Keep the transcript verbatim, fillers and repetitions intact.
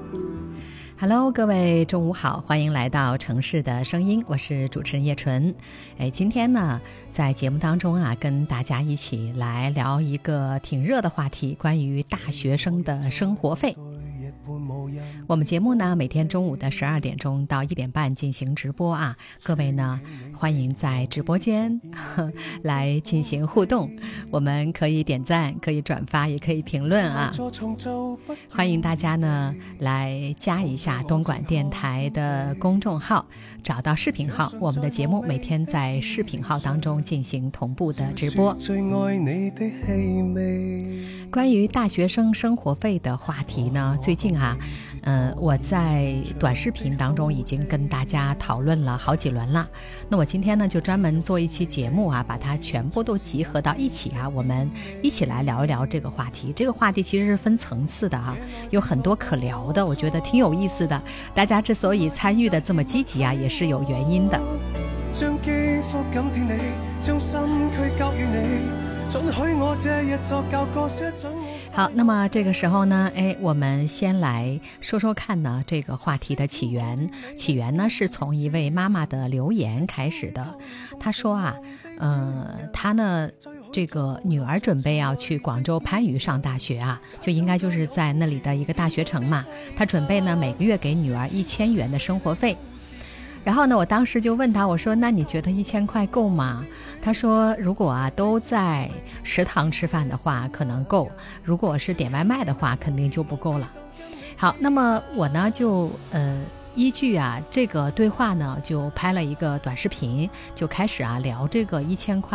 Hello， 各位中午好，欢迎来到城市的声音，我是主持人叶纯。哎，今天呢，在节目当中啊，跟大家一起来聊一个挺热的话题，关于大学生的生活费。我们节目呢，每天中午的十二点钟到一点半进行直播啊，各位呢，欢迎在直播间呵来进行互动，我们可以点赞，可以转发，也可以评论啊。欢迎大家呢来加一下东莞电台的公众号，找到视频号，我们的节目每天在视频号当中进行同步的直播。关于大学生生活费的话题呢，最近啊，呃，我在短视频当中已经跟大家讨论了好几轮了。那我今天呢，就专门做一期节目啊，把它全部都集合到一起啊，我们一起来聊一聊这个话题。这个话题其实是分层次的啊，有很多可聊的，我觉得挺有意思的。大家之所以参与的这么积极啊，也是有原因的。將肌膚感貼你，將心軀交予你。好，那么这个时候呢，哎，我们先来说说看呢，这个话题的起源。起源呢，是从一位妈妈的留言开始的。她说啊，呃，她呢，这个女儿准备要去广州番禺上大学啊，就应该就是在那里的一个大学城嘛。她准备呢，每个月给女儿一千元的生活费。然后呢，我当时就问他，我说那你觉得一千块够吗？他说如果啊都在食堂吃饭的话可能够，如果是点外卖的话肯定就不够了。好，那么我呢就呃依据啊这个对话呢就拍了一个短视频，就开始啊聊这个一千块